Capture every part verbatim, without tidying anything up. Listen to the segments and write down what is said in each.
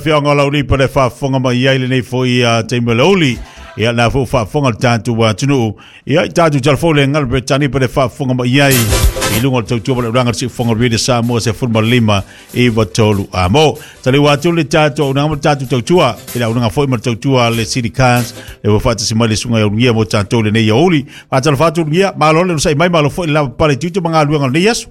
Fianga lauri pare fa fonga ma ia ile nei foi a te meloli ia na fo fa fonga tantu wa tunu ia tatu telefone ngal betani pare fa fonga ma ia i lunga tau tu pare ranga si fonga rede sa mo se furma lima e va tolu amo tali wa tu le tatu na mo tatu tau tua ila unga foi ma tau tua le city cans le wa fa si mali sunga ia mo tantu le nei oli fa tala fa tu ia ma lo le sai mai ma lo foi la pare tu manga luanga nei yesu.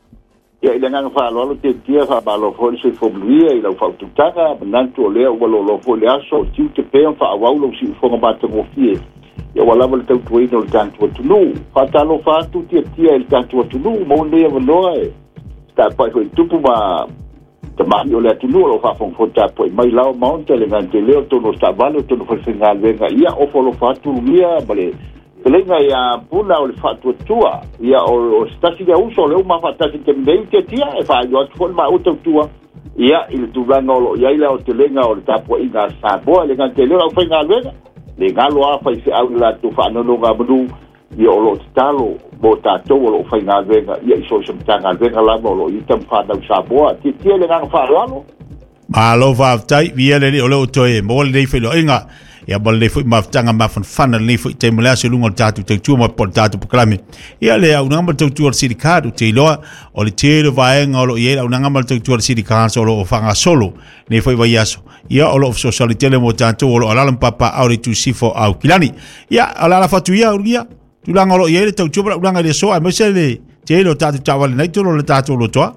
Ya ila nga fa lo te tia fa ba lo fo se fo blia ila fa tu taka nanto le o lo lo fo le aso ti te pe fa wa lo si fo ba te mo fie ya wala wala te tu ino tanto tu no fa ta lo fa tu te tia il tanto tu no mo le va lo e sta pa ko tu pu ma te ma yo le tu no lo fa fo fo ta po mai la monte le nga te le to no sta vale to no fa singal venga ia o fo lo fa tu mia bale Kelenga ya pula o le fatu tua ia o stasi de uso le uma fatasi te mei te tia e fa yo fo ma uto tua ia il tu langa o ia ile o te lenga o tapo inga sa bo le ngante le o fa nga le le ngalo a fa se au la tu fa no nga bdu ia o lo talo bo ta to o fa nga le ia so se tanga le la bo lo i tam fa da sa bo ti ti le nga fa lo ma lo va tai via le o lo to e mo le fe lo inga ia bal le foi maftanga mafan fana le foi te mala se lunga tatu te tu mo por tatu proclame ia le au ngam te tu city card te lo o le te le vai ngolo ia au ngam te tu city card solo o fanga solo ne foi vai aso ia o lo socialite le mo tatu o ala papa au tu sifo au kilani ia ala la fatu ia ia tu la ngolo ia le te tu langa le so a me se le te lo tatu tawale nei tu lo tatu lo toa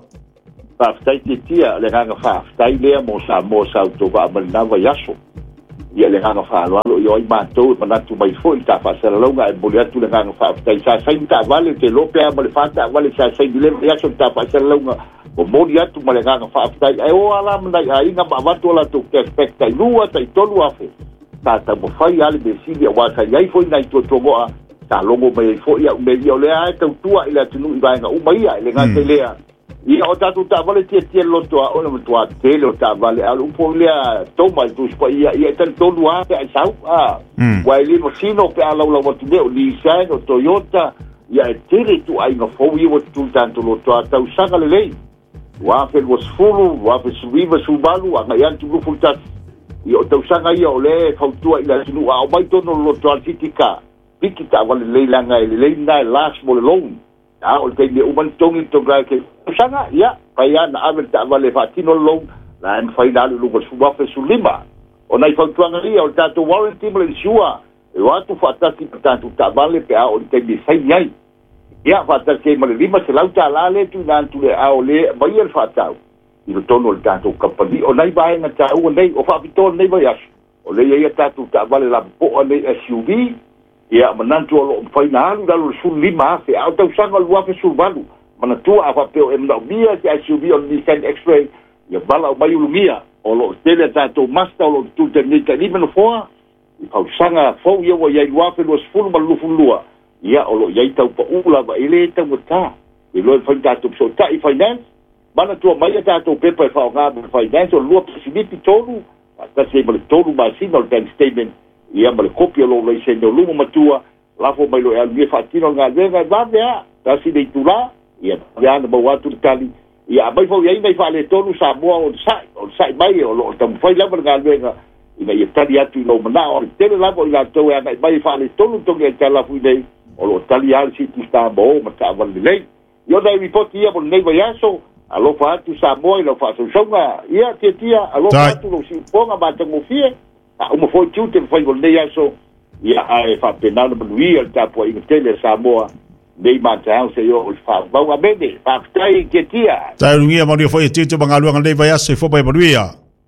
pa stai te tia le nga fa stai le mo sa mo sa to ba na vai aso ia le nganga fa lo yo i matou ma tu mai foi ta fa sala longa e bolia tu le nganga fa ta sa sai ta vale te lo pe ma le fa ta vale sa sai dile ya so ta fa sala longa o modia tu ma le nganga fa ta e o ala ma ai nga ba va to la tu que expecta lua ta to lua fe ta ta mo fai ale be si dia wa sai ai foi nai to to mo ta longo mai foi ia me io le ai ta tua ila tu nu va nga u mai le nganga le ia o tatu ta vale tia tia lo toa o le toa te lo ta vale al un po le to mai tu spa ia ia tan to lua pe sau ah wa ili mo sino pe ala lo mo tu de li sai o Toyota ia tele tu ai no fo ia tu tanto lo toa ta usanga le lei wa pe was fulu wa pe subiva subalu a ia tu fu ta ia o ta usanga ia o le fa tu ila tu a mai to no lo toa titika pikita vale le langa le le na last mo long ah o te le uman tongi to gra ke sanga ya paya na avel ta vale fatino long la en faida lu ko suba fe sulima o nai fa tuanga ria o tato warranty mo le sua e watu fatati tanto ta vale pe a o te di sai ai ya fata ke mo le lima se lauta la le tu nan tu le a o le vai el fatau i lo tono el tato kapali o nai vai na ta o nei o fa vitol nei vai as o le ia tato ta vale la po o le S U V ia manantu o fai na alu dalu sul lima fe au tau sanga lua fe sul balu manatu a fa peo em na bia ke S U V on Nissan X-Ray ia bala o bayu lumia o lo tele tato masta o lo tu te ni ka ni meno foa i pau sanga fo ia wa ia lua fe lo sul balu fulua ia o lo ia tau pa ula ba ile tau ta i lo fa tato so ta i finance manatu mai tato pepa fa nga finance o lua possibility tolu ta se mal tolu ba single bank statement ia male kopia lo le se no lumo matua la fo mai lo e al fatino nga venga va vea ta si dei tula ia ya no wa tu tali ia mai fo ia mai fa le tonu sa mo o sai o sai mai o lo tam foi la nga venga ia ia tali atu no mana o tele la bo ia to ia mai fa le tonu to ke tala fu dei o lo tali al si tu sta bo ma ta va le io dai report ia bo nei vai aso alo fa tu sa mo lo fa so songa ia te tia alo fa tu lo si ponga ba te mo fie a mo foi tu te foi gol nei aso ia ai fa penal no ia ta po in tele Samoa dei mata se yo fa ba wa bene fa tai ke tia tai rungia mo foi tu te banga luanga nei vai aso fo ba ruia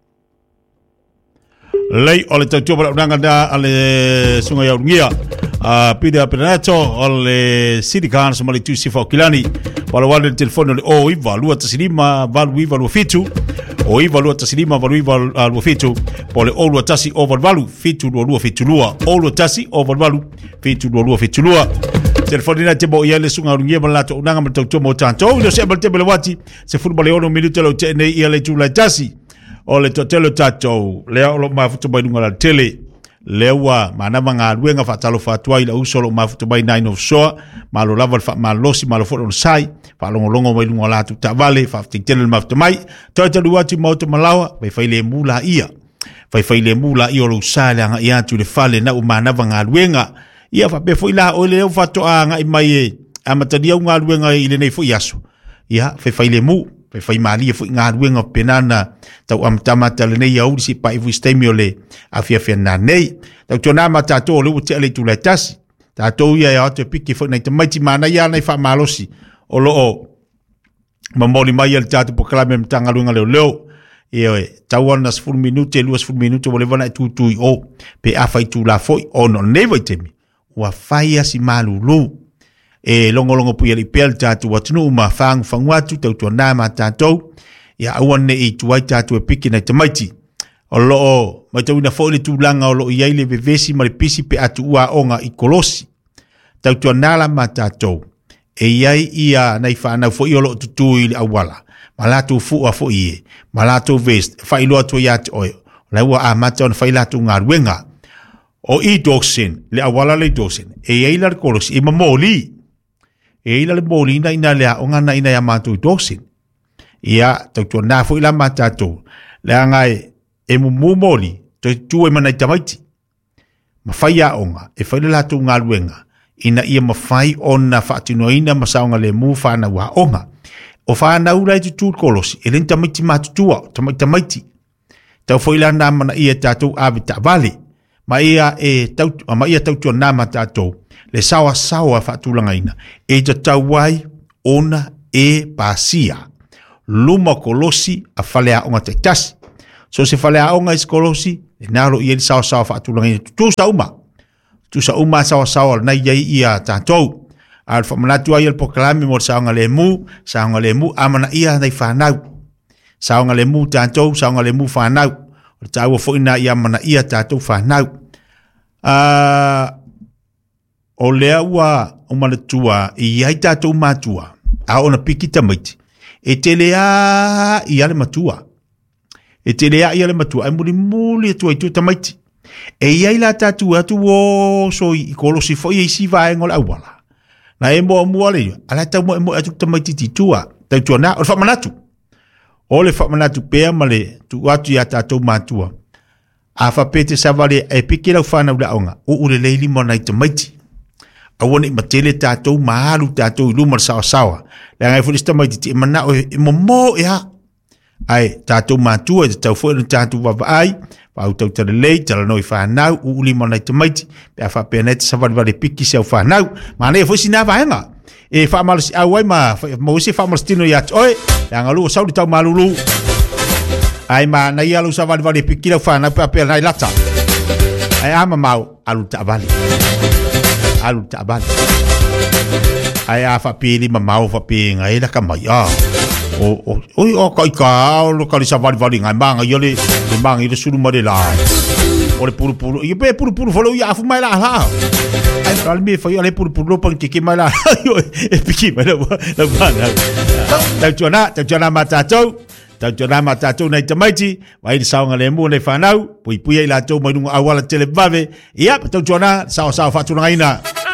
lei ole te tu ba ranga da ale sunga ya rungia a pide a penato ole city council mali tu si fo kilani palo wale telefono le o iva lua tasilima valu iva lu fitu o iva lua tasilima valu iva lu fitu pole o lua tasi over valu fitu lu lu fitu lua o lua tasi over valu fitu lu lu fitu lua telefono na te bo ia le sunga rungia malato unanga mtauto mo tanto o se abal te belwati se football ono minuto lo te nei ia le tu la tasi o le totelo tato le o lo mafuto bai lunga la tele lewa mana manga luenga fa talo fa tuai la usolo ma futu bai nine of so ma lo lava fa ma losi ma lo fo sai fa longo longo mai lungo la tu ta vale fa tele ma futu mai to to luati mo to malawa vai fai le mula ia vai fai le mula ia lo sale anga ia tu le fale na umana vanga luenga ia fa be foi la o le fa to anga i mai amatadia unga luenga i le nei fo yaso ia fai fai le mu fai fai mali fo nga luenga penana tau am tamata le nei au si pai fu stemio le afia fia na nei tau tona mata to le uti ale tu le tasi ta to ia ia te piki fo nei te mai ti mana ia nei fa malosi o lo o mamoli mai al tatu proclame mtanga luenga le leo ia tau ona sfur minute luas sfur minute o le vana tu tu o pe afai tu la foi ono nei vai temi wa fai si malulu e longo longo pui ali pel tatu watunu ma fang fangwatu tau tu na ma tatu ya awane i tuai tatu e piki na tamaiti o lo o ma tau na fo tu langa o lo i ile vevesi ma le pisi pe atu ua onga i kolosi tau tu na la ma tatu e iai ia na i whanau fo i o lo tutu i awala ma la tu fu a fo i ma la tu vest fa i lo atu i atu oi la ua a mata on fa i la tu ngā ruenga o i doksin le awala le doksin e iai la kolosi i mamoli e ila le bolina ina le onga na ina ya matu dosin ia tau tu na fo ila matato le ngai e mu moli to tu e mana tamaiti ma fai a onga e fai la tu nga luenga ina ia ma fai ona fa tino ina ma saunga le mu fa na wa onga o fa na ula tu tu kolosi e len tamaiti matu tua tamaiti tamaiti tau fo ila na mana ia tatu abita vale ma ia e tau ma ia tau tu na matato le sawa sawa fatulanga ina e te tauai ona e pasia luma kolosi a falea onga te tasi so se falea onga is kolosi e naro i e sawa sawa fatulanga ina tu sa uma tu sa uma sawa sawa na iai ia tatou al famanatu ai el proclame mo saunga le mu saunga le mu amana ia nei whanau saunga le mu tatou saunga le mu whanau o tau fo ina ia mana ia tatou whanau a uh, o lea ua o manatua i ai tātou mātua a ona piki tamaiti e te lea i ale matua e te lea i ale matua e muli muli atua i tu tamaiti e iai la tātou atu o so i kolosi fo i eisi vae ngol awala na e moa mua le ala tau mo e mo atu tamaiti ti tua tau tua na o le whamanatu o le whamanatu pēa male tu atu i a tātou mātua a whapete savale e piki lau whanau la onga o ure leili mo nai tamaiti awane matele tātou mahalu tātou ilumar sawa sawa le ngai fulista mai ti mana o mo mo ya ai tātou matua te tau fo tātou wa ai pa tau tele lei tala noi fa nau u uli mo nai tamaiti pe fa penet savale vale piki se fa nau ma ne fo sina va nga e fa mal si ai ma mo si fa mal stino ya oi le ngalu saudi tau malulu ai ma na ia lu savale vale piki la fa na pe pe nai lata ai ama mau alu ta vale alu taban ai a fa pili ma mau fa pinga ila ka mai a o o o kai ka lo ka sa vali vali ngai manga yo le manga i le sulu mo de la o le puru puru i pe puru puru folo ya fu mai la ha ai ka mi fa yo le puru puru pan ki ki mai la e piki mai la la bana ta jona ta jona mata tau ta jona mata tau nei tamaiti vai le saunga le mu le fanau pui pui la tau mai nunga awala tele bave ia ta jona sa sa fa tu ngaina